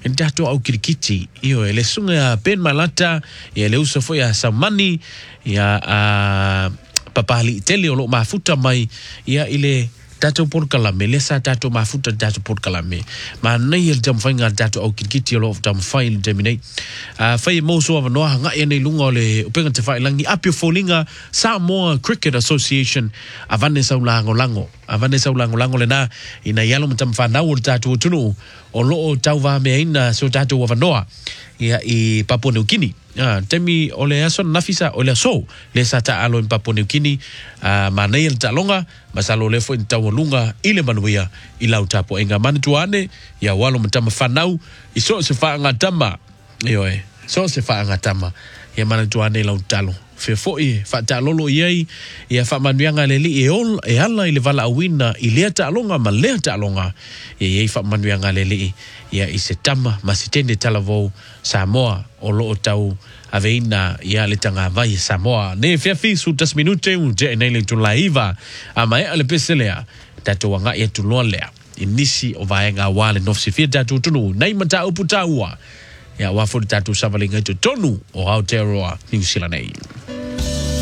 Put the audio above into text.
Dato au kirikiti iyo ele sunga ya Ben Malata ya ele usofo ya Samani ya papali tele olo mafuta mai ya ile dato por kalame lesa dato mafuta dato por kalame mana yel jam fainga dato au kirikiti olo jam fail deminate fai moso wa no hanga ene lunga le upenga te fai langi apio folinga Samoa Cricket Association Vanessa Ulango le na ina yalo mtam fana ul dato tunu olo tauva me ina so dato wa noa ya I Papua New Guinea temi ole aso nafisa ole so le sata alo in Papua New Guinea mana yel talonga masalo le fo in tawalunga ile manuia ila utapo enga mantuane ya walo mtama fanau iso se fa ngatama yo so se fa ngatama ya mantuane ila utalo fe fo fa talolo yei ya fa manuanga leli e ala ile vala awina ile talonga male talonga ye fa manuanga leli ya isetama masitende talavo Samoa olo otau aveina ya letanga vai Samoa ne fiafi su 10 minute unje nele tulaiva ama ale peselea tato wanga ya tulolea inisi ovaenga wale nofsifia tatu tunu naimata uputaua ya wafu tatu savalinga tonu o Aotearoa New Zealand.